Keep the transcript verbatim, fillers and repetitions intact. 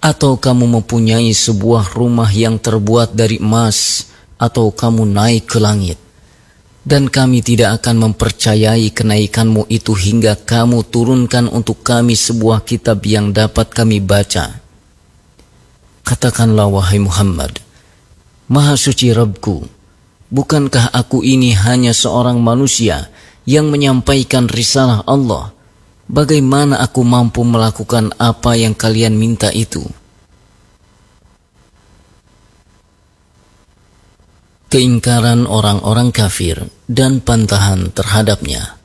Atau kamu mempunyai sebuah rumah yang terbuat dari emas, atau kamu naik ke langit, dan kami tidak akan mempercayai kenaikanmu itu hingga kamu turunkan untuk kami sebuah kitab yang dapat kami baca. Katakanlah wahai Muhammad, Maha suci Rabbku, bukankah aku ini hanya seorang manusia yang menyampaikan risalah Allah? Bagaimana aku mampu melakukan apa yang kalian minta itu? Keingkaran orang-orang kafir dan bantahan terhadapnya.